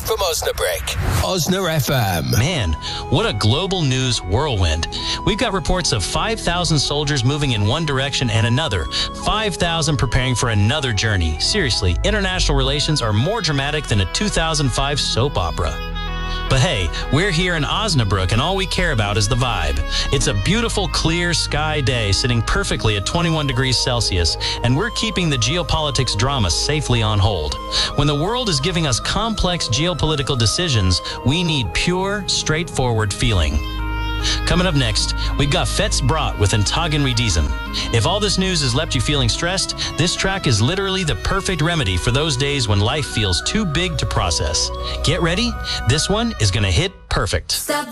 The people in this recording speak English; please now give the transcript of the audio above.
live from Osnabrück. Osna FM. Man, what a global news whirlwind. We've got reports of 5,000 soldiers moving in one direction and another, 5,000 preparing for another journey. Seriously, international relations are more dramatic than a 2005 soap opera. But hey, we're here in Osnabrück, and all we care about is the vibe. It's a beautiful, clear sky day sitting perfectly at 21 degrees Celsius, and we're keeping the geopolitics drama safely on hold. When the world is giving us complex geopolitical decisions, we need pure, straightforward feeling. Coming up next, we've got Fets Brat with Antagen Riedisen. If all this news has left you feeling stressed, this track is literally the perfect remedy for those days when life feels too big to process. Get ready, this one is going to hit perfect.